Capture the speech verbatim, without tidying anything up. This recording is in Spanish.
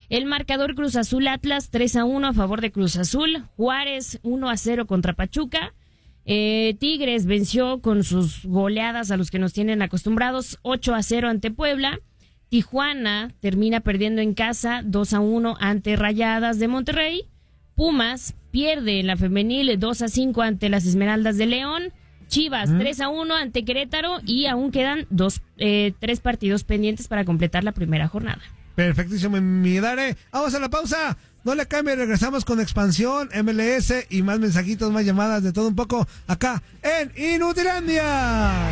El marcador Cruz Azul Atlas tres a uno a favor de Cruz Azul. Juárez uno a cero contra Pachuca. Eh, Tigres venció con sus goleadas a los que nos tienen acostumbrados ocho a cero ante Puebla. Tijuana termina perdiendo en casa dos a uno ante Rayadas de Monterrey. Pumas pierde en la femenil dos a cinco ante las Esmeraldas de León. Chivas ¿Mm? tres a uno ante Querétaro y aún quedan dos, eh, tres partidos pendientes para completar la primera jornada. Perfectísimo, mi Dare. Vamos a la pausa. No le cambie, regresamos con Expansión, M L S y más mensajitos, más llamadas, de todo un poco acá en Inutilandia.